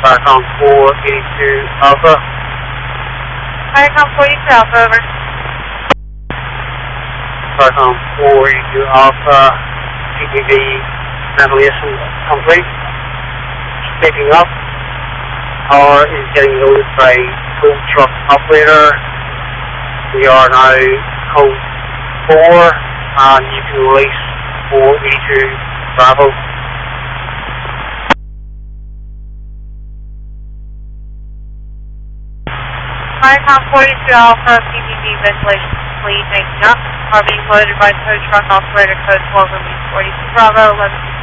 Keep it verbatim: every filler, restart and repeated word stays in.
Viacom four eighty-two Alpha. Viacom four eighty-two Alpha, over. Viacom four eighty-two Alpha, P P V navigation complete. Picking up. Power is getting loaded by tow truck operator. We are now code four, and you can release four eighty-two Bravo. Viacom four eighty-two Alpha, P P V ventilation complete, making up. Are being loaded by tow truck operator code four, release four eighty-two Bravo, eleven